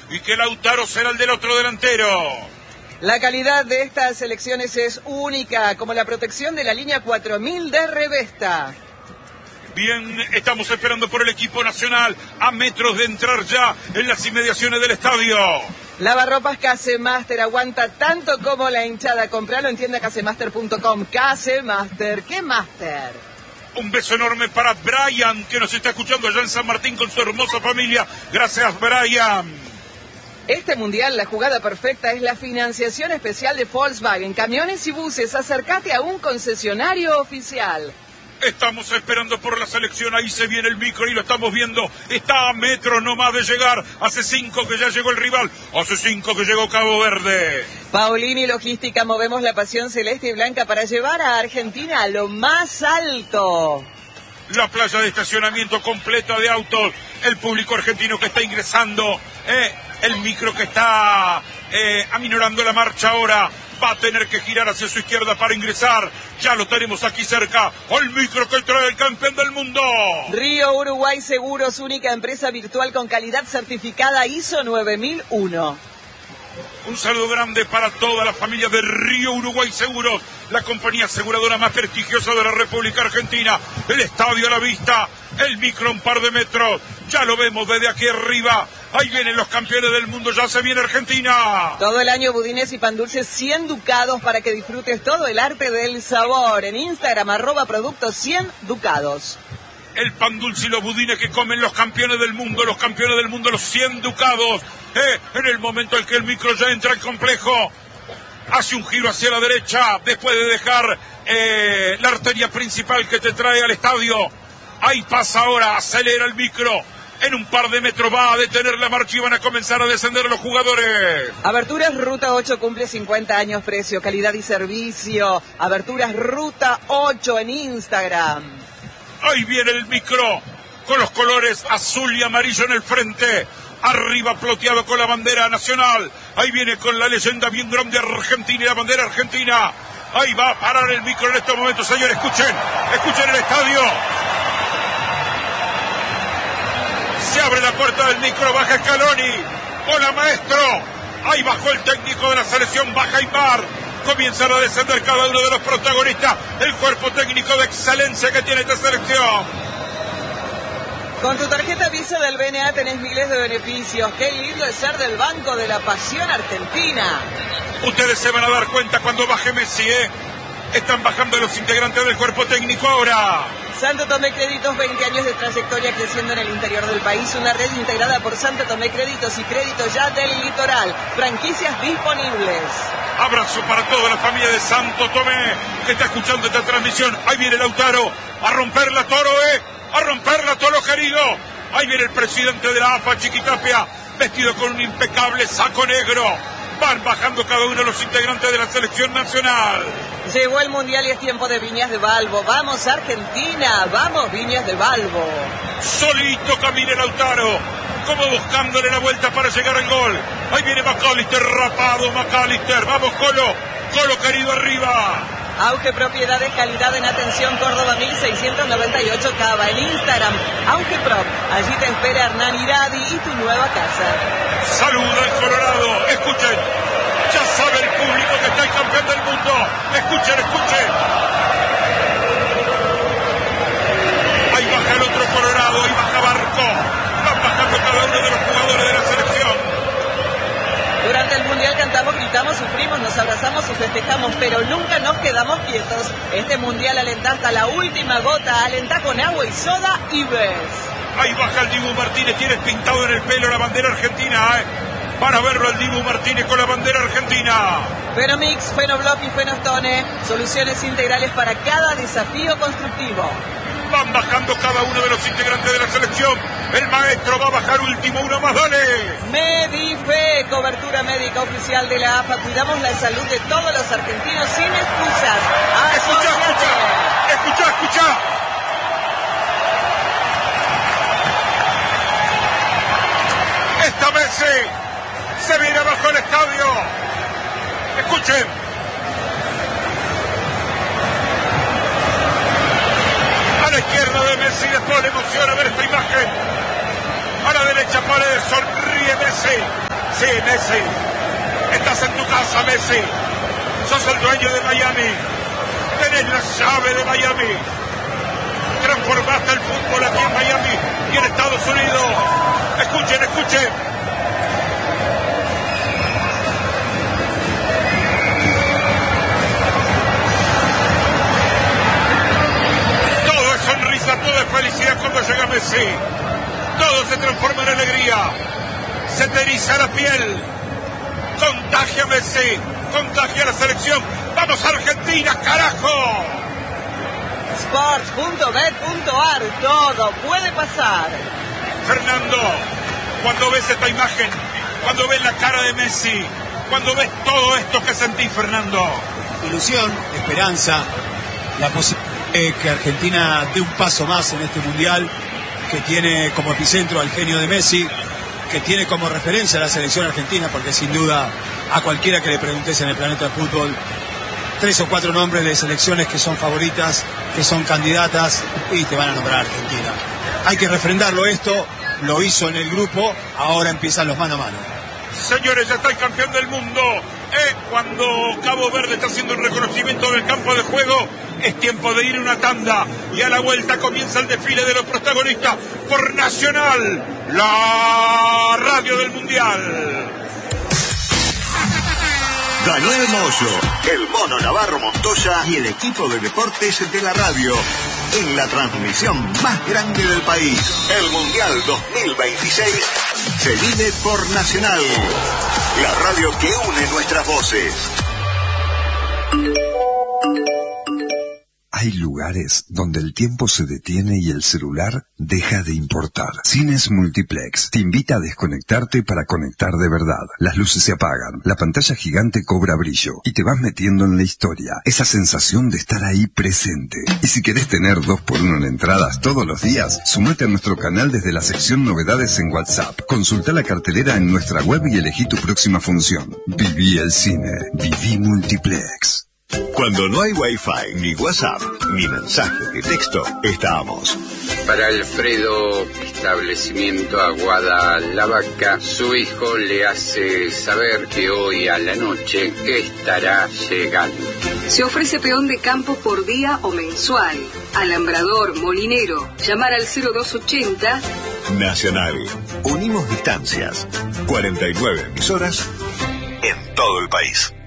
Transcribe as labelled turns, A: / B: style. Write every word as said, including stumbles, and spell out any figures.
A: y que Lautaro será el del otro delantero.
B: La calidad de estas elecciones es única, como la protección de la línea cuatro mil de Revesta.
A: Bien, estamos esperando por el equipo nacional a metros de entrar ya en las inmediaciones del estadio.
B: Lavarropas Casemaster aguanta tanto como la hinchada. Compralo en tienda casemaster punto com. Casemaster, ¿qué Master?
A: Un beso enorme para Brian, que nos está escuchando allá en San Martín con su hermosa familia. Gracias, Brian.
B: Este mundial, la jugada perfecta es la financiación especial de Volkswagen. Camiones y buses, acércate a un concesionario oficial.
A: Estamos esperando por la selección, ahí se viene el micro y lo estamos viendo. Está a metros nomás de llegar. Hace cinco que ya llegó el rival. Hace cinco que llegó Cabo Verde.
B: Paulini Logística, movemos la pasión celeste y blanca para llevar a Argentina a lo más alto.
A: La playa de estacionamiento completa de autos. El público argentino que está ingresando. Eh, el micro que está eh, aminorando la marcha ahora. Va a tener que girar hacia su izquierda para ingresar. Ya lo tenemos aquí cerca. El micro que trae el campeón del mundo.
B: Río Uruguay Seguros, única empresa virtual con calidad certificada I S O nueve mil uno.
A: Un saludo grande para toda la familia de Río Uruguay Seguros, la compañía aseguradora más prestigiosa de la República Argentina. El estadio a la vista, el micro un par de metros. Ya lo vemos desde aquí arriba. Ahí vienen los campeones del mundo, ya se viene Argentina.
B: Todo el año budines y pan dulces cien ducados para que disfrutes todo el arte del sabor. En Instagram, arroba productos cien ducados.
A: El pan dulce y los budines que comen los campeones del mundo, los campeones del mundo, los cien ducados. Eh, en el momento en que el micro ya entra al complejo, hace un giro hacia la derecha, después de dejar eh, la arteria principal que te trae al estadio. Ahí pasa ahora, acelera el micro. En un par de metros va a detener la marcha y van a comenzar a descender los jugadores.
B: Aberturas Ruta ocho cumple cincuenta años, precio, calidad y servicio. Aberturas Ruta ocho en Instagram.
A: Ahí viene el micro con los colores azul y amarillo en el frente. Arriba ploteado con la bandera nacional. Ahí viene con la leyenda bien grande Argentina y la bandera argentina. Ahí va a parar el micro en estos momentos, señores. Escuchen, escuchen el estadio. Se abre la puerta del micro, baja Scaloni. Hola, maestro. Ahí bajó el técnico de la selección, baja Aymar. Comienzan a descender cada uno de los protagonistas. El cuerpo técnico de excelencia que tiene esta selección.
B: Con tu tarjeta Visa del B N A tenés miles de beneficios. Qué lindo es ser del Banco de la Pasión Argentina.
A: Ustedes se van a dar cuenta cuando baje Messi, ¿eh? Están bajando los integrantes del cuerpo técnico ahora.
B: Santo Tomé Créditos, veinte años de trayectoria creciendo en el interior del país. Una red integrada por Santo Tomé Créditos y Crédito Ya del Litoral. Franquicias disponibles.
A: Abrazo para toda la familia de Santo Tomé que está escuchando esta transmisión. Ahí viene Lautaro a romper la Toro, ¿eh? A romperla, Toro querido. Ahí viene el presidente de la A F A, Chiquitapia, vestido con un impecable saco negro. Van bajando cada uno de los integrantes de la selección nacional.
B: Llegó el mundial y es tiempo de Viñas de Balbo. Vamos Argentina, vamos Viñas de Balbo.
A: Solito camina Lautaro, como buscándole la vuelta para llegar al gol. Ahí viene McAllister, rapado McAllister. Vamos Colo, Colo querido arriba.
B: Auge Propiedades, calidad en atención, Córdoba mil seiscientos noventa y ocho Cava. En Instagram, Auge Prop. Allí te espera Hernán Iradi y tu nueva casa.
A: Saluda el Colorado. Escuchen. Ya sabe el público que está el campeón del mundo. Escuchen, escuchen. Ahí baja el otro Colorado. Ahí baja Barco. Van bajando cada uno de los jugadores de la selección.
B: Durante el mundial cantamos, gritamos, sufrimos, nos abrazamos y festejamos, pero nunca nos quedamos quietos. Este mundial alenta hasta la última gota, alenta con agua y soda y ves.
A: Ahí baja el Dibu Martínez, tienes pintado en el pelo la bandera argentina, ¿eh? Para verlo al Dibu Martínez con la bandera argentina.
B: Fenomix, Fenoblock y Fenostone, soluciones integrales para cada desafío constructivo.
A: Van bajando cada uno de los integrantes de la selección. El maestro va a bajar último, uno más, dale.
B: Medife, cobertura médica oficial de la A F A. Cuidamos la salud de todos los argentinos sin excusas.
A: Escucha, escucha, escucha, escucha. Esta vez sí, se viene abajo el estadio. Escuchen. A la izquierda de Messi, después le emociona ver esta imagen. A la derecha Paredes, sonríe Messi. Sí, Messi. Estás en tu casa, Messi. Sos el dueño de Miami. Tenés la llave de Miami. Transformaste el fútbol aquí en Miami y en Estados Unidos. Escuchen, escuchen. Todo es sonrisa, todo es felicidad cuando llega Messi. Todo se transforma en alegría. Se te eriza la piel. Contagia a Messi. Contagia a la selección. ¡Vamos, Argentina, carajo!
B: Sports punto bet punto ar, todo puede pasar.
A: Fernando, cuando ves esta imagen, cuando ves la cara de Messi, cuando ves todo esto que sentís, Fernando.
C: Ilusión, esperanza, la posibilidad de que Argentina dé un paso más en este mundial, que tiene como epicentro al genio de Messi, que tiene como referencia a la selección argentina, porque sin duda a cualquiera que le preguntes en el planeta del fútbol, tres o cuatro nombres de selecciones que son favoritas, que son candidatas, y te van a nombrar Argentina. Hay que refrendarlo esto, lo hizo en el grupo, ahora empiezan los mano a mano.
A: Señores, ya está el campeón del mundo. Eh, cuando Cabo Verde está haciendo el reconocimiento del campo de juego, es tiempo de ir a una tanda. Y a la vuelta comienza el desfile de los protagonistas por Nacional, la radio del Mundial.
D: Daniel Moyo, el Mono Navarro Montoya y el equipo de deportes de la radio en la transmisión más grande del país. El Mundial dos mil veintiséis se vive por Nacional, la radio que une nuestras voces.
E: Hay lugares donde el tiempo se detiene y el celular deja de importar. Cines Multiplex te invita a desconectarte para conectar de verdad. Las luces se apagan, la pantalla gigante cobra brillo y te vas metiendo en la historia. Esa sensación de estar ahí presente. Y si querés tener dos por uno en entradas todos los días, sumate a nuestro canal desde la sección Novedades en WhatsApp. Consulta la cartelera en nuestra web y elegí tu próxima función. Viví el cine. Viví Multiplex.
D: Cuando no hay Wi-Fi, ni WhatsApp, ni mensaje de texto, estamos.
F: Para Alfredo, establecimiento Aguada La Vaca, su hijo le hace saber que hoy a la noche estará llegando.
G: Se ofrece peón de campo por día o mensual. Alambrador, molinero, llamar al cero dos ochenta.
D: Nacional. Unimos distancias. cuarenta y nueve emisoras en todo el país.